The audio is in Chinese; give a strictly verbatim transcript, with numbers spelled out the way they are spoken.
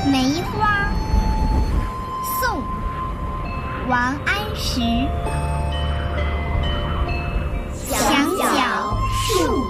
梅花，宋·王安石。墙角数